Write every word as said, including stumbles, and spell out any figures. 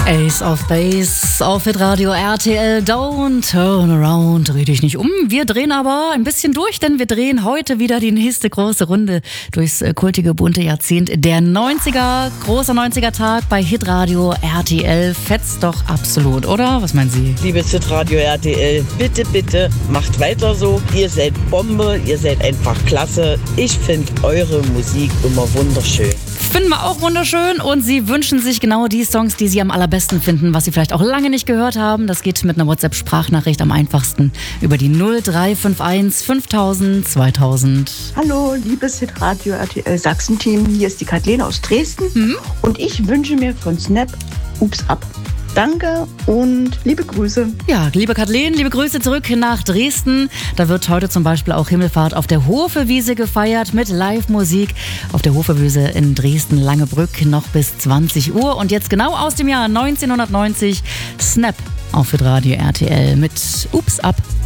Ace of Base auf Hitradio R T L. Don't turn around. Dreh dich nicht um. Wir drehen aber ein bisschen durch, denn wir drehen heute wieder die nächste große Runde durchs kultige, bunte Jahrzehnt der neunziger. Großer neunziger-Tag bei Hitradio R T L. Fetzt doch absolut, oder? Was meinen Sie? Liebes Hitradio R T L, bitte, bitte macht weiter so. Ihr seid Bombe, ihr seid einfach klasse. Ich finde eure Musik immer wunderschön. Finden wir auch wunderschön und Sie wünschen sich genau die Songs, die Sie am allerbesten finden, was Sie vielleicht auch lange nicht gehört haben. Das geht mit einer WhatsApp-Sprachnachricht am einfachsten über die null drei fünf eins fünftausend zweitausend. Hallo, liebes Hitradio R T L Sachsen-Team, hier ist die Kathleen aus Dresden mhm. und ich wünsche mir von Snap Ups ab. Danke und liebe Grüße. Ja, liebe Kathleen, liebe Grüße zurück nach Dresden. Da wird heute zum Beispiel auch Himmelfahrt auf der Hofewiese gefeiert mit Live-Musik auf der Hofewiese in Dresden-Langebrück noch bis zwanzig Uhr. Und jetzt genau aus dem Jahr neunzehnhundertneunzig Snap auf Hitradio R T L mit Ups ab.